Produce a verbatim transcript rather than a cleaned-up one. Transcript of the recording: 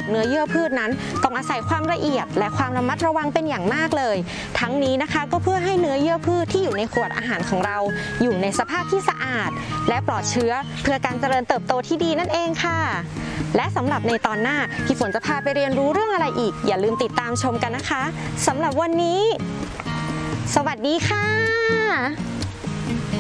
เนื้อเยื่อพืชนั้นต้องอาศัยความละเอียดและความระมัดระวังเป็นอย่างมากเลยทั้งนี้นะคะก็เพื่อให้เนื้อเยื่อพืชที่อยู่ในขวดอาหารของเราอยู่ในสภาพที่สะอาดและปลอดเชื้อเพื่อการเจริญเติบโตที่ดีนั่นเองค่ะและสำหรับในตอนหน้าพี่ฝนจะพาไปเรียนรู้เรื่องอะไรอีกอย่าลืมติดตามชมกันนะคะสำหรับวันนี้สวัสดีค่ะ